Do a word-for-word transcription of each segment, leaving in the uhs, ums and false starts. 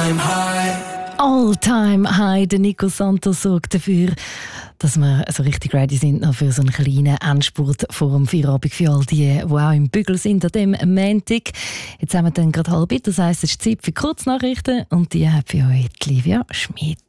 time high. All-time high. Der Nico Santos sorgt dafür, dass wir so richtig ready sind noch für so einen kleinen Endspurt vor dem Feierabend für all die, die auch im Bügel sind an dem Montag. Jetzt haben wir dann gerade halb, das heisst, es ist Zeit für Kurznachrichten und die hat für euch die Livia Schmitz.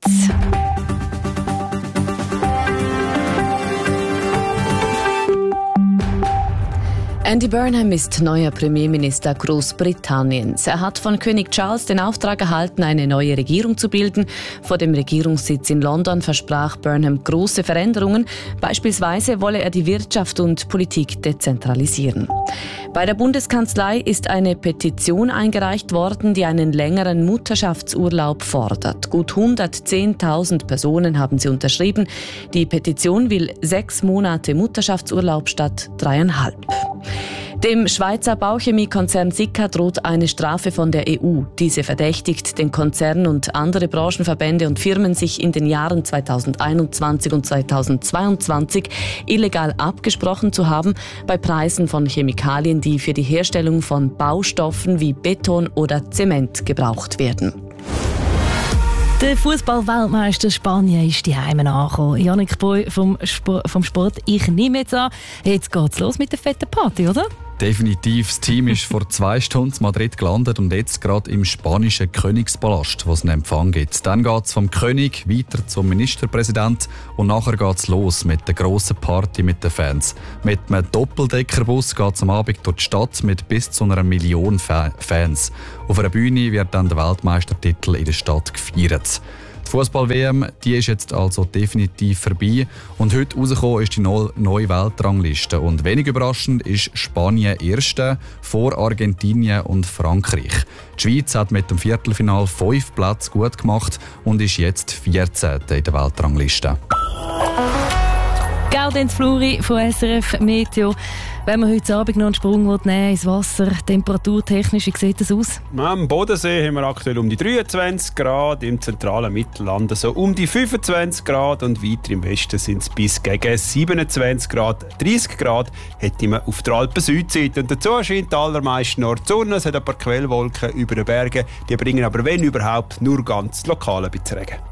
Andy Burnham ist neuer Premierminister Großbritanniens. Er hat von König Charles den Auftrag erhalten, eine neue Regierung zu bilden. Vor dem Regierungssitz in London versprach Burnham große Veränderungen. Beispielsweise wolle er die Wirtschaft und Politik dezentralisieren. Bei der Bundeskanzlei ist eine Petition eingereicht worden, die einen längeren Mutterschaftsurlaub fordert. Gut hundertzehntausend Personen haben sie unterschrieben. Die Petition will sechs Monate Mutterschaftsurlaub statt dreieinhalb. Dem Schweizer Bauchemiekonzern Sika droht eine Strafe von der E U. Diese verdächtigt den Konzern und andere Branchenverbände und Firmen, sich in den Jahren zweitausendeinundzwanzig und zweitausendzweiundzwanzig illegal abgesprochen zu haben bei Preisen von Chemikalien, die für die Herstellung von Baustoffen wie Beton oder Zement gebraucht werden. Der Fußball-Weltmeister Spanien ist die Heime angekommen. Yannick Boy vom, Sport, vom Sport. Ich nehme jetzt an, jetzt geht's los mit der fetten Party, oder? Definitiv. Das Team ist vor zwei Stunden in Madrid gelandet und jetzt gerade im spanischen Königspalast, wo es einen Empfang gibt. Dann geht es vom König weiter zum Ministerpräsident und nachher geht es los mit der grossen Party mit den Fans. Mit einem Doppeldeckerbus geht es am Abend durch die Stadt mit bis zu einer Million Fa- Fans. Auf einer Bühne wird dann der Weltmeistertitel in der Stadt gefeiert. Die Fußball-W M, die ist jetzt also definitiv vorbei und heute rausgekommen ist die neue Weltrangliste. Und wenig überraschend ist Spanien Erste vor Argentinien und Frankreich. Die Schweiz hat mit dem Viertelfinal fünf Plätze gut gemacht und ist jetzt vierzehnte in der Weltrangliste. Gaudenz Fluri von S R F Meteo. Wenn man heute Abend noch einen Sprung nehmen will, ins Wasser, temperaturtechnisch, wie sieht das aus? Am Bodensee haben wir aktuell um die dreiundzwanzig Grad, im zentralen Mittelland so um die fünfundzwanzig Grad und weiter im Westen sind es bis gegen siebenundzwanzig Grad. dreißig Grad hätte man auf der Alpen-Südseite. Und dazu scheint allermeisten Ort die Sonne, es hat ein paar Quellwolken über den Bergen, die bringen aber, wenn überhaupt, nur ganz lokal ein bisschen Regen.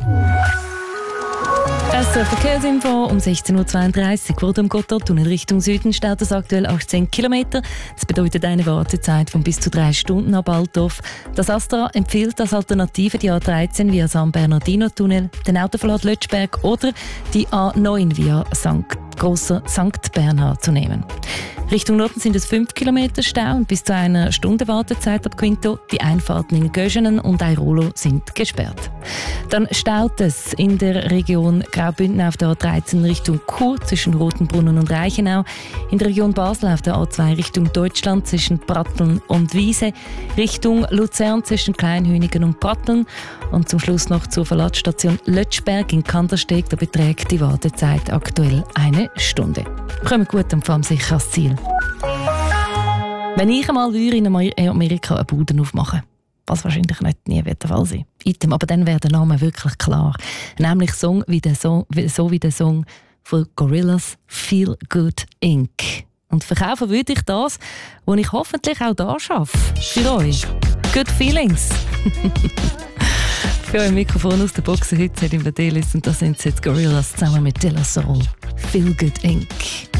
S R F Verkehrsinfo um sechzehn Uhr zweiunddreißig vor dem Gotthardtunnel Richtung Süden staut es aktuell achtzehn Kilometer. Das bedeutet eine Wartezeit von bis zu drei Stunden ab Altdorf. Das Astra empfiehlt als Alternative die A dreizehn via San Bernardino-Tunnel, den Autoverlad Lötschberg oder die A neun via Sankt Grosser Sankt Bernhard zu nehmen. Richtung Norden sind es fünf Kilometer Stau und bis zu einer Stunde Wartezeit ab Quinto. Die Einfahrten in Göschenen und Airolo sind gesperrt. Dann staut es in der Region Graubünden auf der A dreizehn Richtung Chur zwischen Rotenbrunnen und Reichenau. In der Region Basel auf der A zwei Richtung Deutschland zwischen Pratteln und Wiese. Richtung Luzern zwischen Kleinhünigen und Pratteln. Und zum Schluss noch zur Verladestation Lötschberg in Kandersteg. Da beträgt die Wartezeit aktuell eine Stunde. Kommen gut und fahren sicher ans Ziel. Wenn ich einmal in Amerika eine Bude aufmachen würde, was wahrscheinlich nicht nie wird der Fall sein, Item, aber dann wäre der Name wirklich klar. Nämlich Song wie der Song, so wie der Song von Gorillaz Feel Good Incorporated. Und verkaufen würde ich das, was ich hoffentlich auch da schaffe. Für euch. Good Feelings. Für euer Mikrofon aus der Box heute in der Playlist und das sind jetzt Gorillaz zusammen mit De La Soul. Feel Good Incorporated.